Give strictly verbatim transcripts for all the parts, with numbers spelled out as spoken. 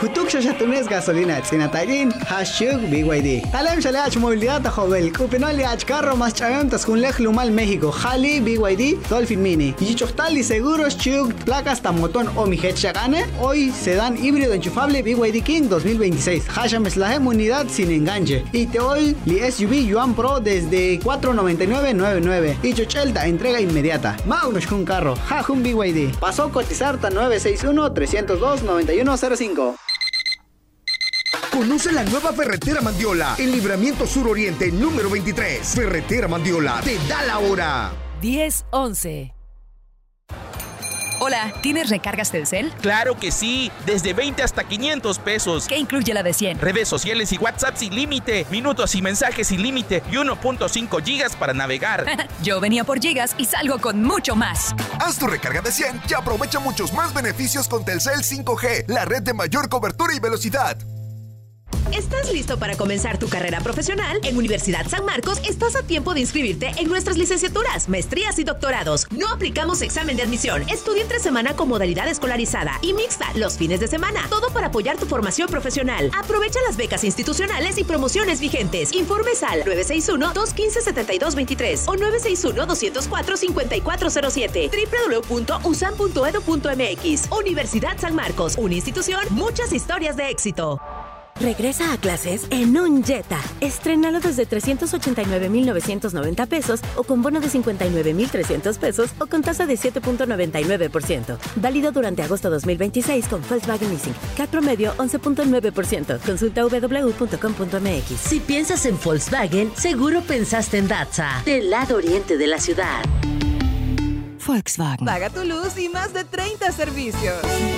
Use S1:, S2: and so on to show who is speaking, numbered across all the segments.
S1: Jutuk shashatunes gasolina tsinatagin hashtag B Y D. Talem shalach movilidad jovel. Kupinoliach carro más chaventas con lej lumal México. Hali B Y D Dolphin Mini. Y chochtali seguros chug placas tamotón o mi Shagane. Hoy se dan híbrido enchufable B Y D King dos mil veintiséis. Hasham Slahem unidad sin enganche. Y te hoy li S U V Yuan Pro desde cuatro noventa y nueve noventa y nueve. Y Chochelda entrega inmediata. Magnus con carro. Hajun B Y D. Pasó a cotizar tan nueve seis uno, tres cero dos, nueve uno cero cinco.
S2: Conoce la nueva Ferretera Mandiola, el Libramiento Sur Oriente número veintitrés. Ferretera Mandiola, te da la hora.
S3: diez once.
S4: Hola, ¿tienes recargas Telcel?
S5: ¡Claro que sí! Desde veinte hasta quinientos pesos.
S4: ¿Qué incluye la de cien?
S5: Redes sociales y WhatsApp sin límite, minutos y mensajes sin límite y uno punto cinco gigas para navegar.
S4: Yo venía por gigas y salgo con mucho más.
S6: Haz tu recarga de cien y aprovecha muchos más beneficios con Telcel cinco G, la red de mayor cobertura y velocidad.
S7: ¿Estás listo para comenzar tu carrera profesional? En Universidad San Marcos estás a tiempo de inscribirte en nuestras licenciaturas, maestrías y doctorados. No aplicamos examen de admisión. Estudia entre semana con modalidad escolarizada y mixta los fines de semana. Todo para apoyar tu formación profesional. Aprovecha las becas institucionales y promociones vigentes. Informes al nueve seis uno, dos uno cinco, siete dos dos tres o nueve seis uno, dos cero cuatro, cinco cuatro cero siete. doble u doble u doble u punto u s a m punto e d u punto m x. Universidad San Marcos, una institución, muchas historias de éxito.
S8: Regresa a clases en un Jetta. Estrénalo desde trescientos ochenta y nueve mil novecientos noventa pesos o con bono de cincuenta y nueve mil trescientos pesos o con tasa de siete punto noventa y nueve por ciento. Válido durante agosto dos mil veintiséis con Volkswagen Leasing. C A T promedio once punto nueve por ciento. Consulta doble u doble u doble u punto com punto m x.
S9: Si piensas en Volkswagen, seguro pensaste en Datsa, del lado oriente de la ciudad.
S8: Volkswagen.
S10: Paga tu luz y más de treinta servicios.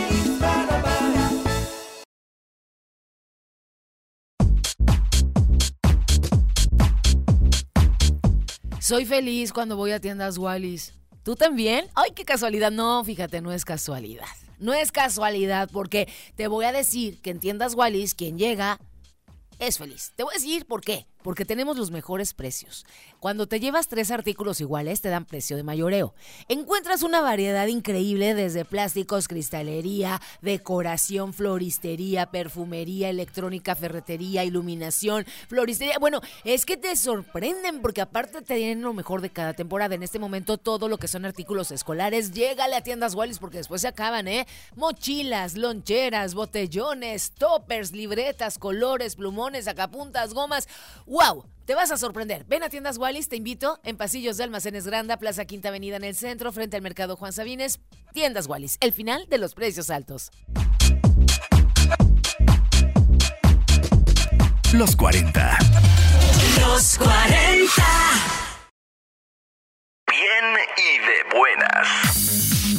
S3: Soy feliz cuando voy a tiendas Wallis. ¿Tú también? ¡Ay, qué casualidad! No, fíjate, no es casualidad. No es casualidad porque te voy a decir que en tiendas Wallis quien llega es feliz. Te voy a decir por qué. Porque tenemos los mejores precios. Cuando te llevas tres artículos iguales, te dan precio de mayoreo. Encuentras una variedad increíble desde plásticos, cristalería, decoración, floristería, perfumería, electrónica, ferretería, iluminación, floristería. Bueno, es que te sorprenden porque aparte te tienen lo mejor de cada temporada. En este momento todo lo que son artículos escolares, llégale a tiendas Wallis porque después se acaban, ¿eh? Mochilas, loncheras, botellones, toppers, libretas, colores, plumones, sacapuntas, gomas. ¡Wow! Te vas a sorprender. Ven a tiendas Wallis, te invito en Pasillos de Almacenes Granda, Plaza Quinta Avenida en el centro, frente al Mercado Juan Sabines. Tiendas Wallis, el final de los precios altos.
S2: Los cuarenta.
S9: Los cuarenta.
S2: Bien y de buenas.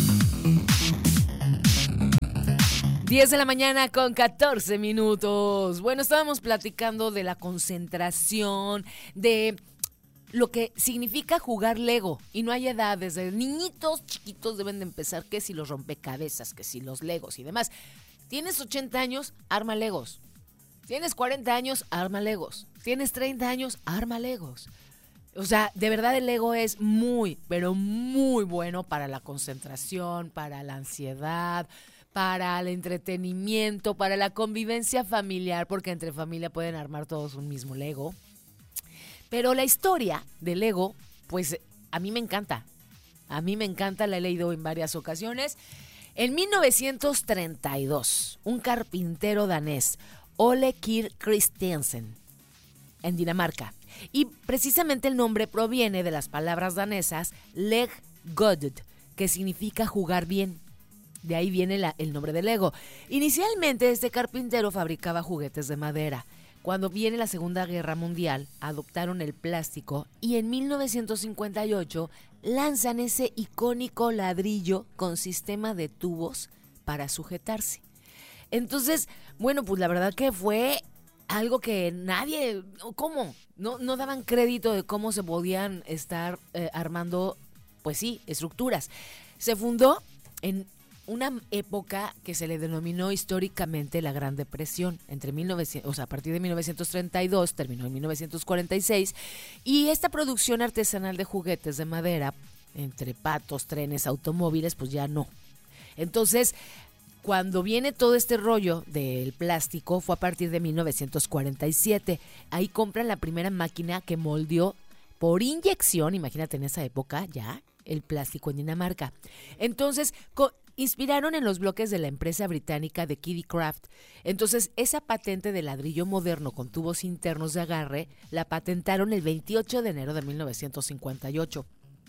S3: diez de la mañana con catorce minutos. Bueno, estábamos platicando de la concentración, de lo que significa jugar Lego. Y no hay edad, desde niñitos chiquitos deben de empezar, que si los rompecabezas, que si los Legos y demás. Tienes ochenta años, arma Legos. Tienes cuarenta años, arma Legos. Tienes treinta años, arma Legos. O sea, de verdad el Lego es muy, pero muy bueno para la concentración, para la ansiedad, para el entretenimiento, para la convivencia familiar, porque entre familia pueden armar todos un mismo Lego. Pero la historia del Lego, pues a mí me encanta. A mí me encanta, la he leído en varias ocasiones. En mil novecientos treinta y dos, un carpintero danés, Ole Kirk Christiansen, en Dinamarca. Y precisamente el nombre proviene de las palabras danesas leg godt, que significa jugar bien. De ahí viene la, el nombre del Lego. Inicialmente este carpintero fabricaba juguetes de madera. Cuando viene la Segunda Guerra Mundial, adoptaron el plástico y en mil novecientos cincuenta y ocho lanzan ese icónico ladrillo con sistema de tubos para sujetarse. Entonces, bueno, pues la verdad que fue algo que nadie, ¿cómo? No, no daban crédito de cómo se podían estar eh, armando, pues sí, estructuras. Se fundó en una época que se le denominó históricamente la Gran Depresión, entre mil novecientos, o sea, a partir de mil novecientos treinta y dos, terminó en mil novecientos cuarenta y seis, y esta producción artesanal de juguetes de madera, entre patos, trenes, automóviles, pues ya no. Entonces, cuando viene todo este rollo del plástico fue a partir de mil novecientos cuarenta y siete. Ahí compran la primera máquina que moldeó por inyección, imagínate en esa época ya, el plástico en Dinamarca. Entonces, co- inspiraron en los bloques de la empresa británica de Kiddie Craft. Entonces, esa patente de ladrillo moderno con tubos internos de agarre la patentaron el veintiocho de enero de mil novecientos cincuenta y ocho.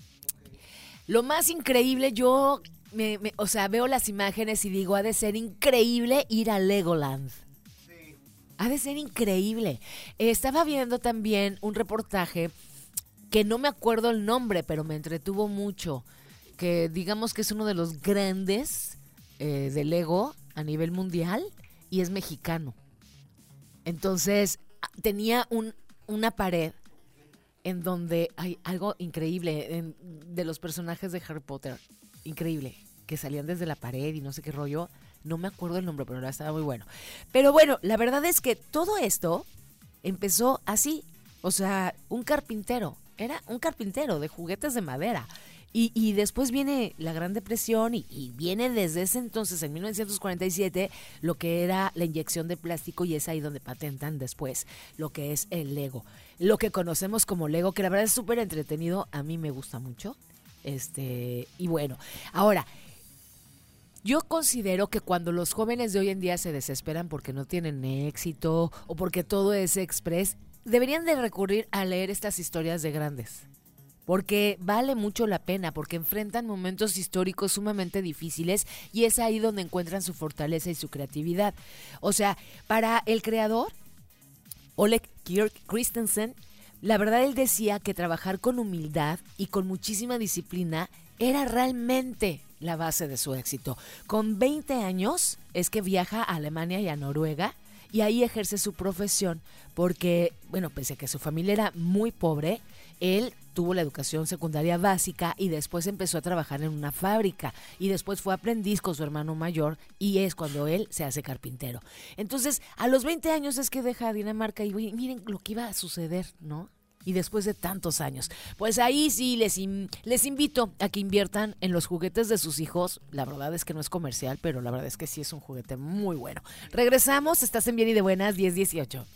S3: Lo más increíble, yo, me, me, o sea, veo las imágenes y digo, ha de ser increíble ir a Legoland. Sí. Ha de ser increíble. Eh, estaba viendo también un reportaje que no me acuerdo el nombre, pero me entretuvo mucho, que digamos que es uno de los grandes eh, de Lego a nivel mundial y es mexicano. Entonces, tenía un, una pared en donde hay algo increíble en, de los personajes de Harry Potter, increíble, que salían desde la pared y no sé qué rollo, no me acuerdo el nombre, pero estaba muy bueno. Pero bueno, la verdad es que todo esto empezó así, o sea, un carpintero, era un carpintero de juguetes de madera. Y, y después viene la Gran Depresión y, y viene desde ese entonces, en mil novecientos cuarenta y siete, lo que era la inyección de plástico y es ahí donde patentan después lo que es el Lego. Lo que conocemos como Lego, que la verdad es súper entretenido, a mí me gusta mucho. Este, y bueno, ahora, yo considero que cuando los jóvenes de hoy en día se desesperan porque no tienen éxito o porque todo es express, deberían de recurrir a leer estas historias de grandes. Porque vale mucho la pena, porque enfrentan momentos históricos sumamente difíciles y es ahí donde encuentran su fortaleza y su creatividad. O sea, para el creador, Ole Kirk Christensen, la verdad él decía que trabajar con humildad y con muchísima disciplina era realmente la base de su éxito. Con veinte años es que viaja a Alemania y a Noruega y ahí ejerce su profesión porque, bueno, pese a que su familia era muy pobre, él tuvo la educación secundaria básica y después empezó a trabajar en una fábrica y después fue aprendiz con su hermano mayor y es cuando él se hace carpintero. Entonces, a los veinte años es que deja Dinamarca y oye, miren lo que iba a suceder, ¿no? Y después de tantos años. Pues ahí sí les, in, les invito a que inviertan en los juguetes de sus hijos. La verdad es que no es comercial, pero la verdad es que sí es un juguete muy bueno. Regresamos, estás en Bien y de Buenas, diez dieciocho.